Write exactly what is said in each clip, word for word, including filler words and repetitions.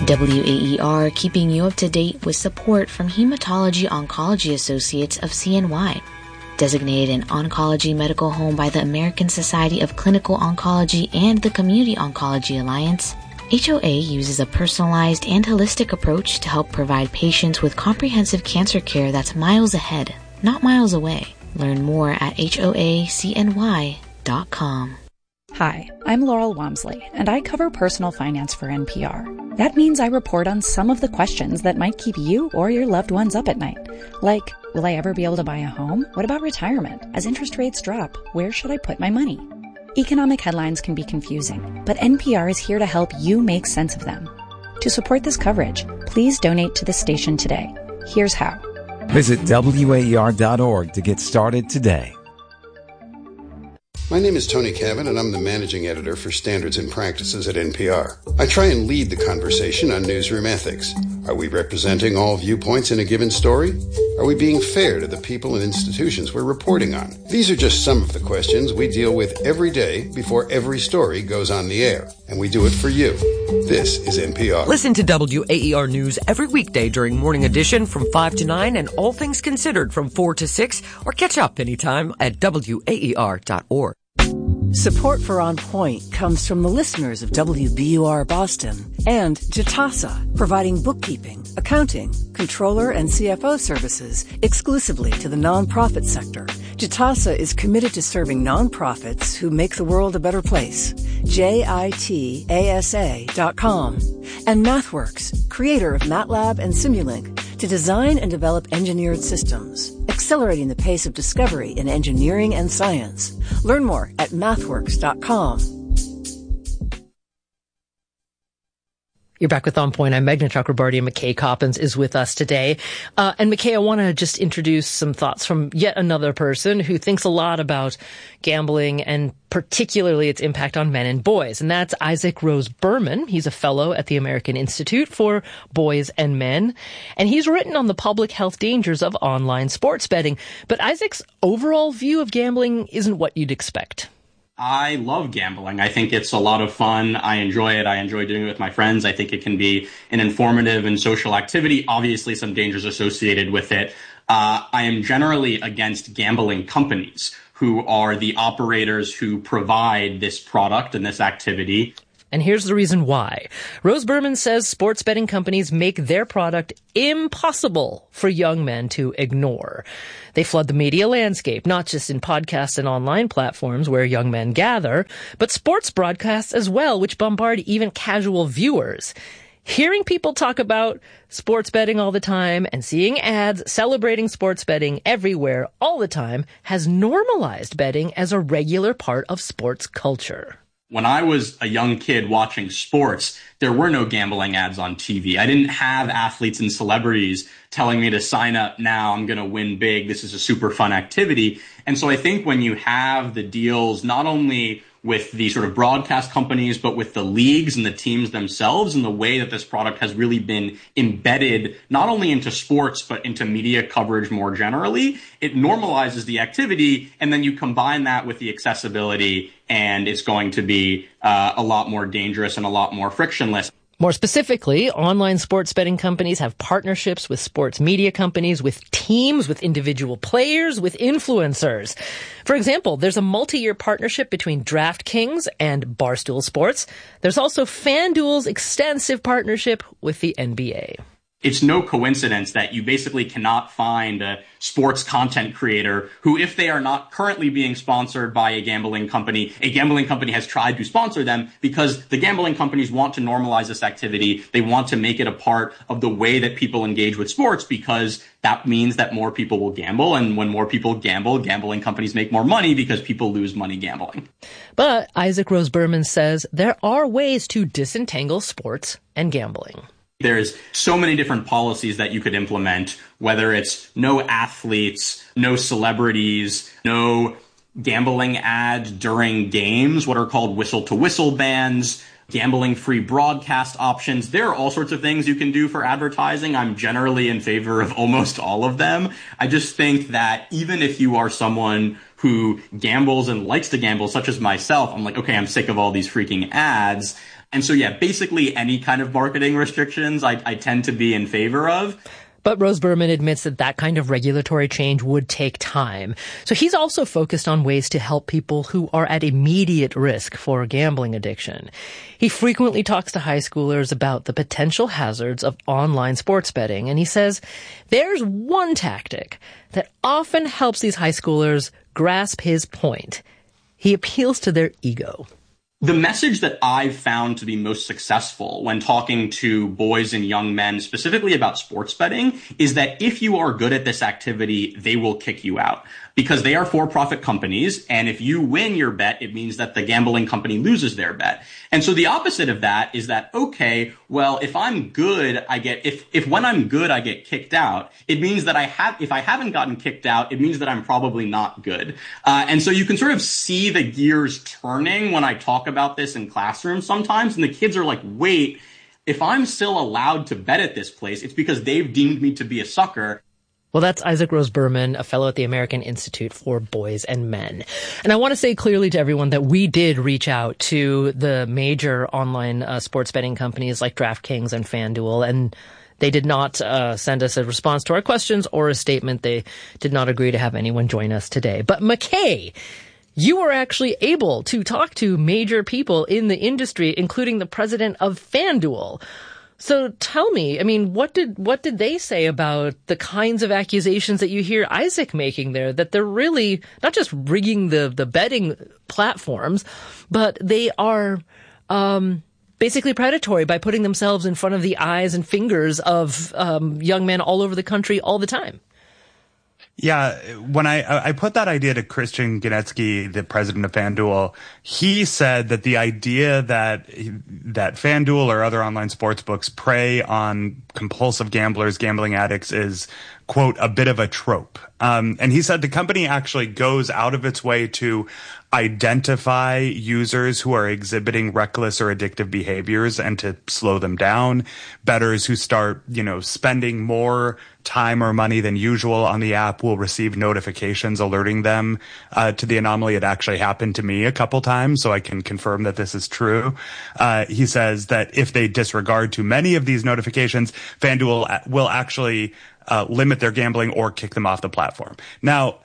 W A E R keeping you up to date with support from Hematology Oncology Associates of C N Y. Designated an oncology medical home by the American Society of Clinical Oncology and the Community Oncology Alliance, H O A uses a personalized and holistic approach to help provide patients with comprehensive cancer care that's miles ahead, not miles away. Learn more at H O A C N Y dot com. Hi, I'm Laurel Wamsley, and I cover personal finance for N P R. That means I report on some of the questions that might keep you or your loved ones up at night. Like, will I ever be able to buy a home? What about retirement? As interest rates drop, where should I put my money? Economic headlines can be confusing, but N P R is here to help you make sense of them. To support this coverage, please donate to the station today. Here's how. Visit W A E R dot org to get started today. My name is Tony Cabot, and I'm the managing editor for Standards and Practices at N P R. I try and lead the conversation on newsroom ethics. Are we representing all viewpoints in a given story? Are we being fair to the people and institutions we're reporting on? These are just some of the questions we deal with every day before every story goes on the air, and we do it for you. This is N P R. Listen to W A E R News every weekday during Morning Edition from five to nine and All Things Considered from four to six, or catch up anytime at W A E R dot org. Support for On Point comes from the listeners of W B U R Boston and Jitasa, providing bookkeeping, accounting, controller, and C F O services exclusively to the nonprofit sector. Jitasa is committed to serving nonprofits who make the world a better place. J I T A S A dot com. And MathWorks, creator of MATLAB and Simulink, to design and develop engineered systems, accelerating the pace of discovery in engineering and science. Learn more at mathworks dot com. You're back with On Point. I'm Meghna Chakrabarty, and McKay Coppins is with us today. Uh, and McKay, I want to just introduce some thoughts from yet another person who thinks a lot about gambling and particularly its impact on men and boys. And that's Isaac Rose Berman. He's a fellow at the American Institute for Boys and Men. And he's written on the public health dangers of online sports betting. But Isaac's overall view of gambling isn't what you'd expect. I love gambling. I think it's a lot of fun. I enjoy it. I enjoy doing it with my friends. I think it can be an informative and social activity. Obviously, some dangers associated with it. Uh, I am generally against gambling companies who are the operators who provide this product and this activity. And here's the reason why. Rose Berman says sports betting companies make their product impossible for young men to ignore. They flood the media landscape, not just in podcasts and online platforms where young men gather, but sports broadcasts as well, which bombard even casual viewers. Hearing people talk about sports betting all the time and seeing ads celebrating sports betting everywhere all the time has normalized betting as a regular part of sports culture. When I was a young kid watching sports, there were no gambling ads on T V. I didn't have athletes and celebrities telling me to sign up now, I'm going to win big, this is a super fun activity. And so I think when you have the deals, not only with the sort of broadcast companies, but with the leagues and the teams themselves, and the way that this product has really been embedded not only into sports, but into media coverage more generally, it normalizes the activity. And then you combine that with the accessibility, and it's going to be uh, a lot more dangerous and a lot more frictionless. More specifically, online sports betting companies have partnerships with sports media companies, with teams, with individual players, with influencers. For example, there's a multi-year partnership between DraftKings and Barstool Sports. There's also FanDuel's extensive partnership with the N B A. It's no coincidence that you basically cannot find a sports content creator who, if they are not currently being sponsored by a gambling company, a gambling company has tried to sponsor them because the gambling companies want to normalize this activity. They want to make it a part of the way that people engage with sports, because that means that more people will gamble. And when more people gamble, gambling companies make more money because people lose money gambling. But Isaac Rose Berman says there are ways to disentangle sports and gambling. There's so many different policies that you could implement, whether it's no athletes, no celebrities, no gambling ads during games, what are called whistle-to-whistle bans, gambling-free broadcast options. There are all sorts of things you can do for advertising. I'm generally in favor of almost all of them. I just think that even if you are someone who gambles and likes to gamble, such as myself, I'm like, okay, I'm sick of all these freaking ads. And so, yeah, basically any kind of marketing restrictions I, I tend to be in favor of. But Rose Berman admits that that kind of regulatory change would take time. So he's also focused on ways to help people who are at immediate risk for gambling addiction. He frequently talks to high schoolers about the potential hazards of online sports betting. And he says there's one tactic that often helps these high schoolers grasp his point. He appeals to their ego. The message that I've found to be most successful when talking to boys and young men, specifically about sports betting, is that if you are good at this activity, they will kick you out. Because they are for-profit companies, and if you win your bet, it means that the gambling company loses their bet. And so the opposite of that is that, okay, well, if I'm good, I get, if, if when I'm good, I get kicked out, it means that I have, if I haven't gotten kicked out, it means that I'm probably not good. Uh, and so you can sort of see the gears turning when I talk about this in classrooms sometimes, and the kids are like, wait, if I'm still allowed to bet at this place, it's because they've deemed me to be a sucker. Well, that's Isaac Rose Berman, a fellow at the American Institute for Boys and Men. And I want to say clearly to everyone that we did reach out to the major online uh, sports betting companies like DraftKings and FanDuel, and they did not uh, send us a response to our questions or a statement. They did not agree to have anyone join us today. But McKay, you were actually able to talk to major people in the industry, including the president of FanDuel. So tell me, I mean, what did what did they say about the kinds of accusations that you hear Isaac making there, that they're really not just rigging the, the betting platforms, but they are um, basically predatory by putting themselves in front of the eyes and fingers of um, young men all over the country all the time? Yeah, when I I put that idea to Christian Genetsky, the president of FanDuel, he said that the idea that that FanDuel or other online sports books prey on compulsive gamblers, gambling addicts is, quote, a bit of a trope. Um, and he said the company actually goes out of its way to identify users who are exhibiting reckless or addictive behaviors and to slow them down. Bettors who start, you know, spending more time or money than usual on the app will receive notifications alerting them uh, to the anomaly. It actually happened to me a couple times, so I can confirm that this is true. Uh, he says that if they disregard too many of these notifications, FanDuel will actually uh, limit their gambling or kick them off the platform. Now,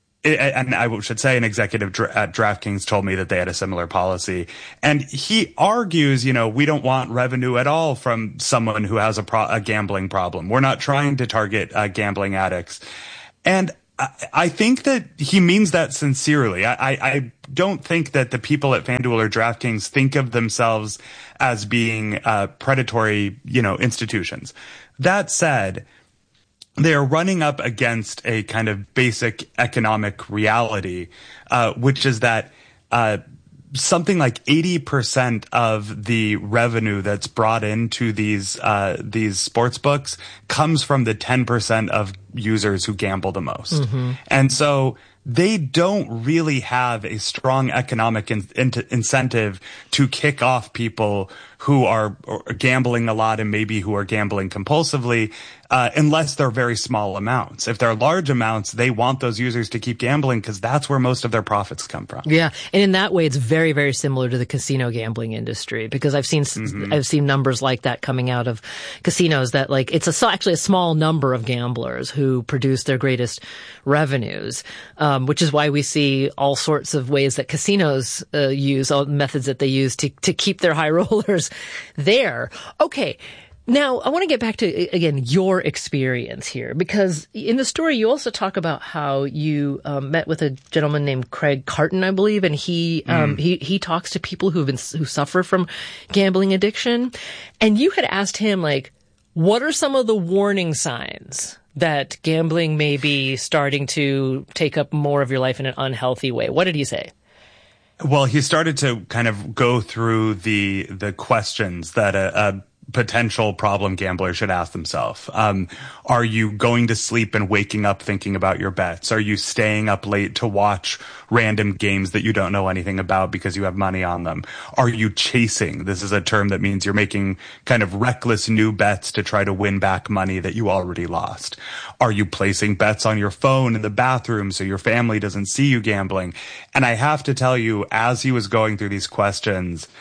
and I should say an executive at DraftKings told me that they had a similar policy. And he argues, you know, we don't want revenue at all from someone who has a, pro- a gambling problem. We're not trying to target uh, gambling addicts. And I, I think that he means that sincerely. I, I, I don't think that the people at FanDuel or DraftKings think of themselves as being uh, predatory, you know, institutions. That said, they are running up against a kind of basic economic reality, uh, which is that uh, something like eighty percent of the revenue that's brought into these uh, these sports books comes from the ten percent of users who gamble the most. Mm-hmm. And so they don't really have a strong economic in, in, incentive to kick off people who are gambling a lot and maybe who are gambling compulsively, uh, unless they're very small amounts. If they're large amounts, they want those users to keep gambling because that's where most of their profits come from. Yeah. And in that way, it's very, very similar to the casino gambling industry, because I've seen, mm-hmm. I've seen numbers like that coming out of casinos, that like it's a, actually a small number of gamblers who produce their greatest revenues, um, which is why we see all sorts of ways that casinos uh, use, all methods that they use to, to keep their high rollers there. Okay. Now, I want to get back to, again, your experience here, because in the story, you also talk about how you um, met with a gentleman named Craig Carton, I believe, and he mm. um, he he talks to people who've been who suffer from gambling addiction, and you had asked him, like, what are some of the warning signs that gambling may be starting to take up more of your life in an unhealthy way? What did he say? Well, he started to kind of go through the the questions that a, a potential problem gambler should ask themselves. Um, are you going to sleep and waking up thinking about your bets? Are you staying up late to watch random games that you don't know anything about because you have money on them? Are you chasing? This is a term that means you're making kind of reckless new bets to try to win back money that you already lost. Are you placing bets on your phone in the bathroom so your family doesn't see you gambling? And I have to tell you, as he was going through these questions,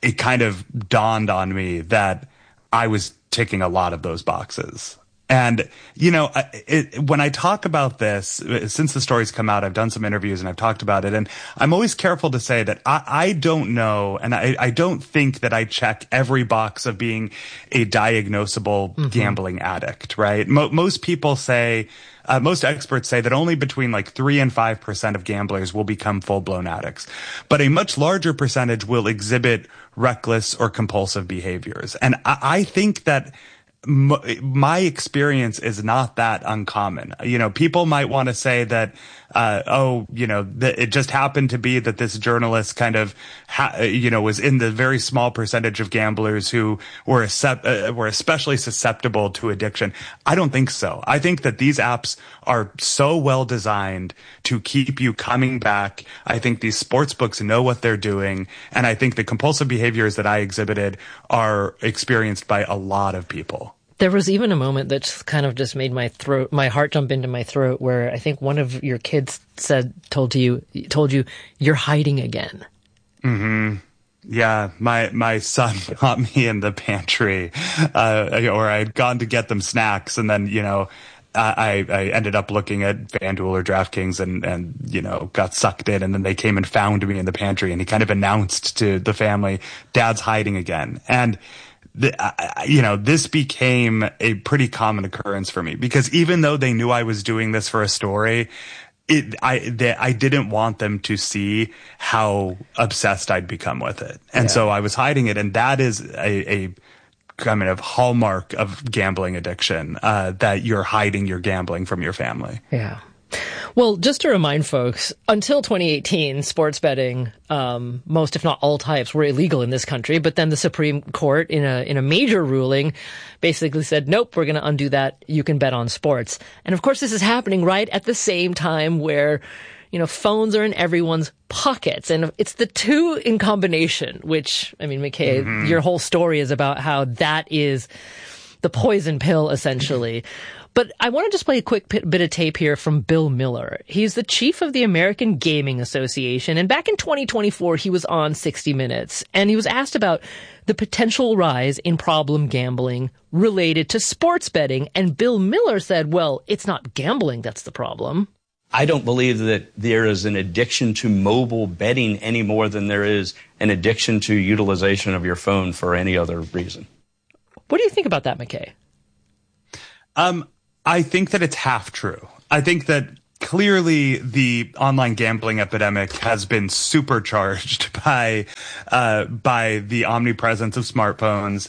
it kind of dawned on me that I was ticking a lot of those boxes. And, you know, it, when I talk about this, since the story's come out, I've done some interviews and I've talked about it. And I'm always careful to say that I, I don't know. And I, I don't think that I check every box of being a diagnosable mm-hmm. gambling addict, right? Mo- most people say, uh, most experts say that only between like three and five percent of gamblers will become full blown addicts, but a much larger percentage will exhibit reckless or compulsive behaviors. And I, I think that my experience is not that uncommon. You know, people might want to say that, uh, oh, you know, th- it just happened to be that this journalist kind of, ha- you know, was in the very small percentage of gamblers who were, accept- uh, were especially susceptible to addiction. I don't think so. I think that these apps are so well designed to keep you coming back. I think these sports books know what they're doing. And I think the compulsive behaviors that I exhibited are experienced by a lot of people. There was even a moment that kind of just made my throat, my heart jump into my throat, where I think one of your kids said, told to you, told you, you're hiding again. Mm-hmm. Yeah, my my son caught me in the pantry, uh, or I'd gone to get them snacks, and then you know, I I ended up looking at FanDuel or DraftKings, and and you know got sucked in, and then they came and found me in the pantry, and he kind of announced to the family, "Dad's hiding again," and. The, uh, you know, this became a pretty common occurrence for me because even though they knew I was doing this for a story, it, I, they, I didn't want them to see how obsessed I'd become with it. And yeah. so I was hiding it. And that is a, a kind of hallmark of gambling addiction, uh, that you're hiding your gambling from your family. Yeah. Well, just to remind folks, until twenty eighteen, sports betting, um, most if not all types, were illegal in this country. But then the Supreme Court, in a in a major ruling, basically said, nope, we're going to undo that. You can bet on sports. And of course, this is happening right at the same time where, you know, phones are in everyone's pockets. And it's the two in combination, which, I mean, McKay, mm-hmm. your whole story is about how that is the poison pill, essentially. But I want to just play a quick bit of tape here from Bill Miller. He's the chief of the American Gaming Association. And back in twenty twenty-four, he was on sixty minutes. And he was asked about the potential rise in problem gambling related to sports betting. And Bill Miller said, well, it's not gambling that's the problem. I don't believe that there is an addiction to mobile betting any more than there is an addiction to utilization of your phone for any other reason. What do you think about that, McKay? Um, I think that it's half true. I think that clearly the online gambling epidemic has been supercharged by uh, by the omnipresence of smartphones,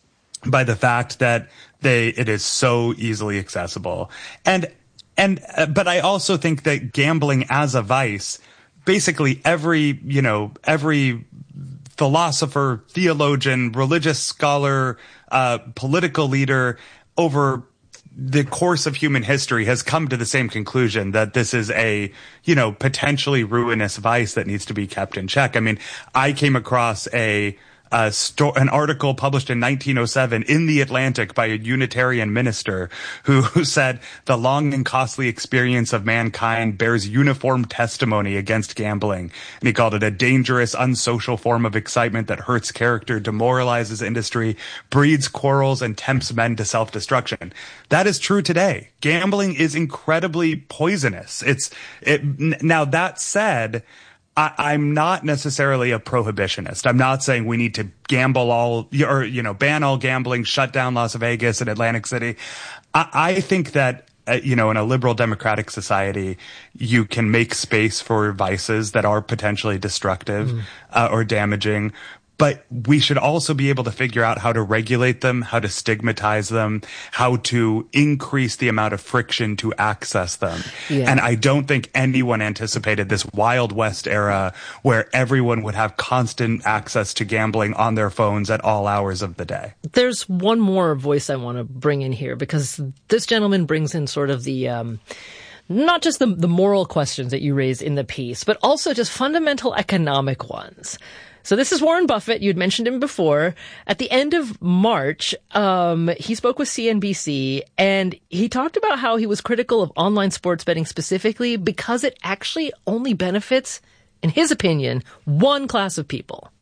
by the fact that they it is so easily accessible. And and uh, but I also think that gambling as a vice, basically every, you know, every philosopher, theologian, religious scholar, uh, political leader over the course of human history has come to the same conclusion that this is a, you know, potentially ruinous vice that needs to be kept in check. I mean, I came across a, a sto- an article published in nineteen oh seven in The Atlantic by a Unitarian minister who, who said the long and costly experience of mankind bears uniform testimony against gambling. And he called it a dangerous, unsocial form of excitement that hurts character, demoralizes industry, breeds quarrels, and tempts men to self-destruction. That is true today. Gambling is incredibly poisonous. It's it, now that said, I, I'm not necessarily a prohibitionist. I'm not saying we need to gamble all, or, you know, ban all gambling, shut down Las Vegas and Atlantic City. I, I think that, uh, you know, in a liberal democratic society, you can make space for vices that are potentially destructive mm. uh, or damaging. But we should also be able to figure out how to regulate them, how to stigmatize them, how to increase the amount of friction to access them. Yeah. And I don't think anyone anticipated this Wild West era where everyone would have constant access to gambling on their phones at all hours of the day. There's one more voice I want to bring in here because this gentleman brings in sort of the... Um, not just the, the moral questions that you raise in the piece, but also just fundamental economic ones. So this is Warren Buffett. You'd mentioned him before. At the end of March, um, he spoke with C N B C, and he talked about how he was critical of online sports betting specifically because it actually only benefits, in his opinion, one class of people.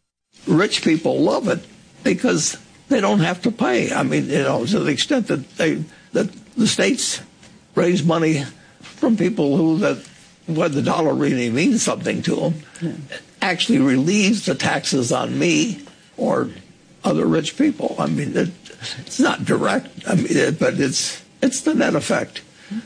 rich people love it because they don't have to pay. I mean, you know, to the extent that they that the states raise money from people who that where the dollar really means something to them, yeah. actually relieves the taxes on me or other rich people. I mean, it, it's not direct. I mean, it, but it's it's the net effect.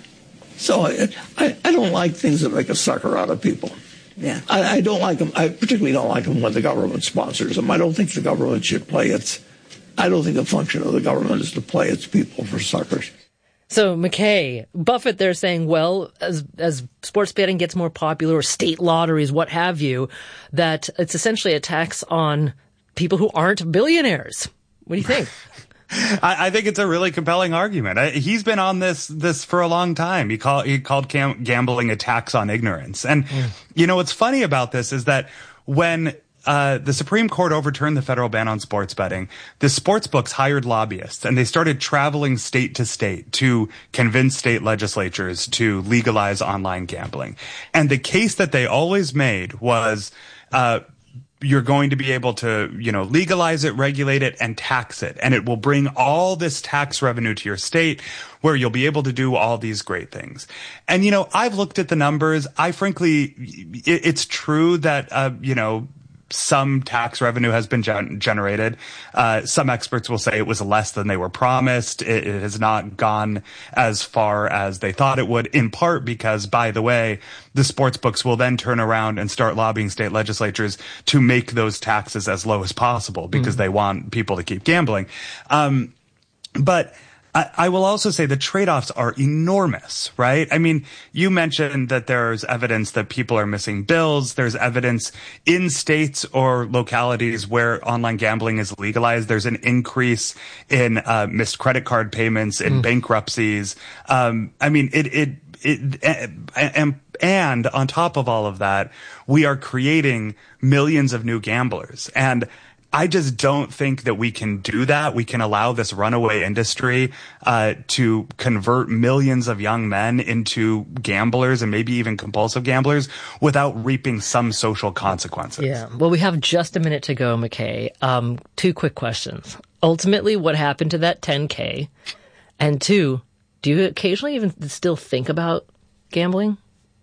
So I, I I don't like things that make a sucker out of people. Yeah, I, I don't like them. I particularly don't like them when the government sponsors them. I don't think the government should play its. I don't think the function of the government is to play its people for suckers. So, McKay, Buffett, they're saying, well, as as sports betting gets more popular, or state lotteries, what have you, that it's essentially a tax on people who aren't billionaires. What do you think? I, I think it's a really compelling argument. I, he's been on this this for a long time. He called he called cam- gambling a tax on ignorance. And mm. you know what's funny about this is that when uh the Supreme Court overturned the federal ban on sports betting, the sports books hired lobbyists and they started traveling state to state to convince state legislatures to legalize online gambling. And the case that they always made was uh you're going to be able to, you know, legalize it, regulate it, and tax it. And it will bring all this tax revenue to your state where you'll be able to do all these great things. And, you know, I've looked at the numbers. I frankly, it, it's true that, uh, you know, some tax revenue has been gen- generated. Uh, some experts will say it was less than they were promised. It, it has not gone as far as they thought it would, in part because, by the way, the sports books will then turn around and start lobbying state legislatures to make those taxes as low as possible because mm-hmm. they want people to keep gambling. Um, but I will also say the trade-offs are enormous, right? I mean, you mentioned that there's evidence that people are missing bills. There's evidence in states or localities where online gambling is legalized. There's an increase in uh, missed credit card payments, in mm. bankruptcies. Um, I mean, it, it, it, and, and on top of all of that, we are creating millions of new gamblers. And I just don't think that we can do that. We can allow this runaway industry uh to convert millions of young men into gamblers and maybe even compulsive gamblers without reaping some social consequences. Yeah. Well, we have just a minute to go, McKay. Um, two quick questions. Ultimately, what happened to that ten K? And two, do you occasionally even still think about gambling?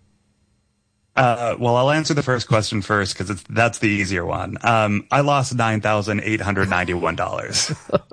Uh, well, I'll answer the first question first because that's the easier one. Um, I lost nine thousand eight hundred ninety-one dollars.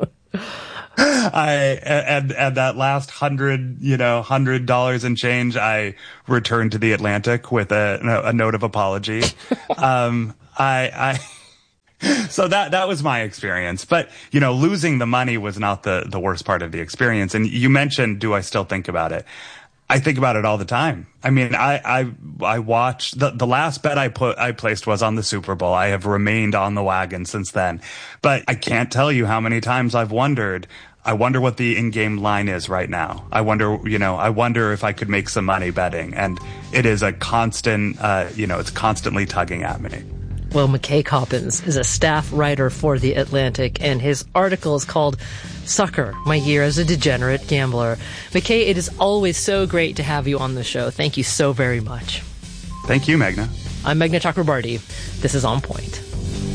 I, and, and that last hundred, you know, hundred dollars and change, I returned to the Atlantic with a, a note of apology. Um, I, I, so that, that was my experience. But, you know, losing the money was not the, the worst part of the experience. And you mentioned, do I still think about it? I think about it all the time. I mean, I, I, I watched the, the last bet I put, I placed was on the Super Bowl. I have remained on the wagon since then, but I can't tell you how many times I've wondered, I wonder what the in-game line is right now. I wonder, you know, I wonder if I could make some money betting. And it is a constant, uh, you know, it's constantly tugging at me. Well, McKay Coppins is a staff writer for The Atlantic, and his article is called Sucker, My Year as a Degenerate Gambler. McKay, it is always so great to have you on the show. Thank you so very much. Thank you, Meghna. I'm Meghna Chakrabarti. This is On Point.